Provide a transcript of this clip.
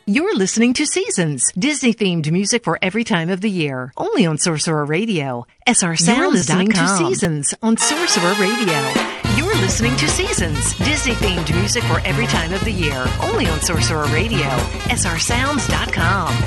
You're listening to Seasons, Disney-themed music for every time of the year. Only on Sorcerer Radio. SRSounds.com. You're listening to Seasons on Sorcerer Radio. You're listening to Seasons, Disney-themed music for every time of the year. Only on Sorcerer Radio. SRSounds.com.